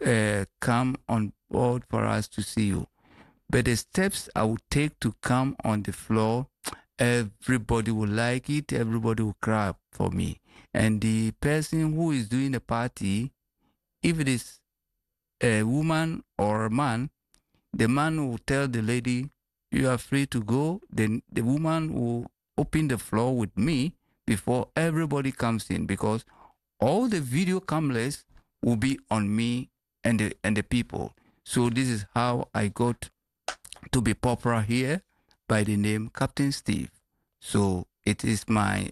come on board for us to see you. But the steps I would take to come on the floor, everybody will like it, everybody will cry for me. And the person who is doing the party, if it is a woman or a man, the man will tell the lady, you are free to go. Then the woman will open the floor with me before everybody comes in, because all the video cameras will be on me and the people. So this is how I got to be popular here by the name Captain Steve. So it is my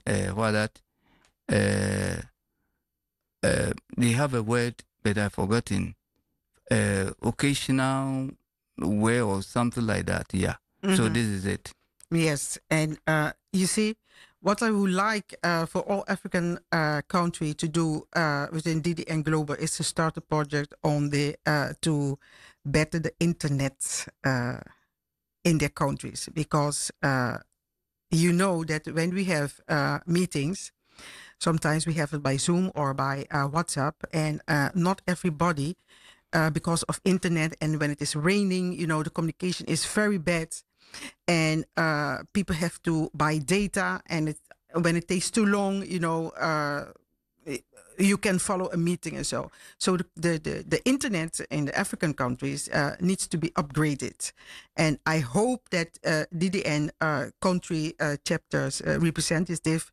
they have a word that I've forgotten. Occasional way or something like that. Yeah. So this is it. Yes, and you see, what I would like for all African country to do within DDN Global is to start a project on the to better the internet in their countries, because you know that when we have meetings, sometimes we have it by Zoom or by WhatsApp, and not everybody, because of internet, and when it is raining, you know, the communication is very bad, and people have to buy data, and when it takes too long, you know, you can follow a meeting and so. So the internet in the African countries needs to be upgraded, and I hope that DDN country chapters representative,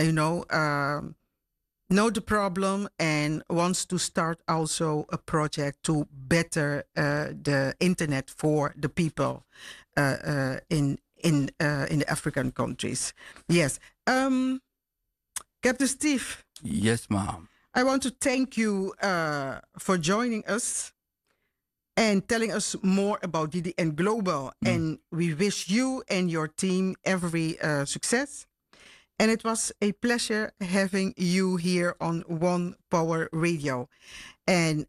know the problem and wants to start also a project to better the internet for the people in the African countries. Yes, Captain Steve. Yes, ma'am. I want to thank you for joining us and telling us more about DDN Global. And we wish you and your team every success. And it was a pleasure having you here on One Power Radio. And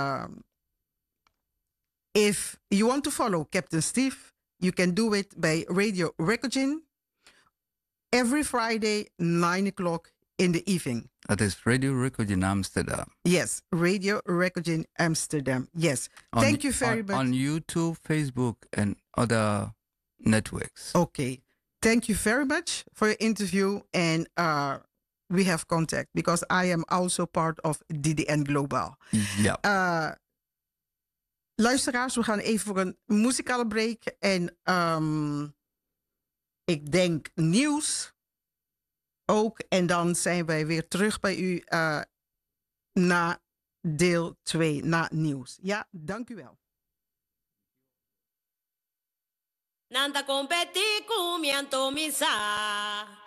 if you want to follow Captain Steve, you can do it by Radio Recogin every Friday, 9 o'clock in the evening. That is Radio Recogin Amsterdam. Yes, Radio Recogin Amsterdam. Yes. Thank you very much. On YouTube, Facebook, and other networks. Okay. Thank you very much for your interview. And we have contact because I am also part of DDN Global. Ja. Luisteraars, we gaan even voor een muzikale break. En ik denk nieuws ook. En dan zijn wij weer terug bij u na deel 2, na nieuws. Ja, dank u wel. Nanda competi cumianto misa.